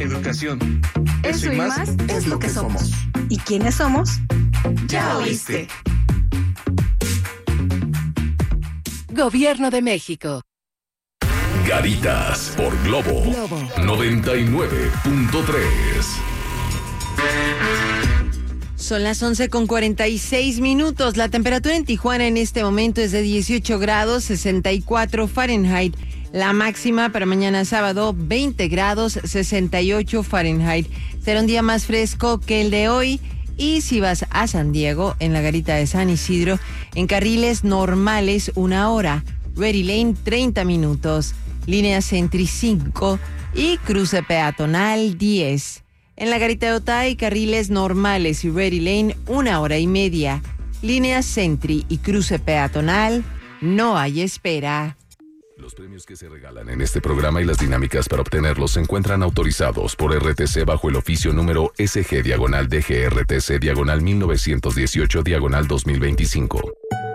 educación. Eso y más es lo que somos. ¿Y quiénes somos? Ya oíste. Gobierno de México. Garitas por Globo 99.3. Son las 11:46. La temperatura en Tijuana en este momento es de 18 grados, 64 Fahrenheit. La máxima para mañana sábado, 20 grados, 68 Fahrenheit. Será un día más fresco que el de hoy. Y si vas a San Diego, en la garita de San Isidro, en carriles normales 1 hora, Ready Lane 30 minutos, línea Sentry 5 y cruce peatonal 10. En la garita de Otay, carriles normales y Ready Lane 1 hora y media, línea Sentry y cruce peatonal, no hay espera. Los premios que se regalan en este programa y las dinámicas para obtenerlos se encuentran autorizados por RTC bajo el oficio número SG-DGRTC-1918-2025.